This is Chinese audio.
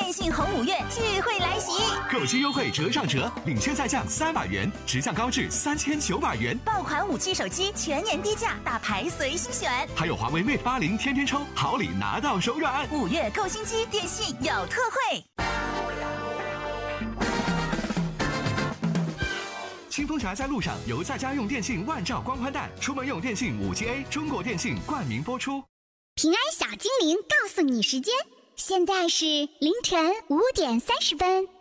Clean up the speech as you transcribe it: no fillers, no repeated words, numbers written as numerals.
电信红5月聚会来袭， 购机优惠折上折，领先再降300元，直降高至3900元。 爆款5G 手机全年低价，大牌随心选。 还有华为 Mate 80天天抽，好礼拿到手软。 5月购新机，电信有特惠。 清风侠在路上由在家用电信万兆光宽带，出门用电信5G A， 中国电信冠名播出。 平安小精灵告诉你时间，现在是凌晨5点30分。